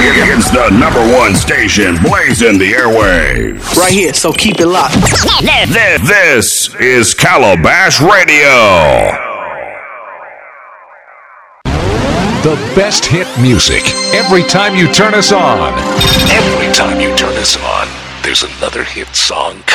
It's the number one station blazing the airwaves. Right here, so keep it locked. This is Calabash Radio. The best hit music every time you turn us on. Every time you turn us on, there's another hit song coming.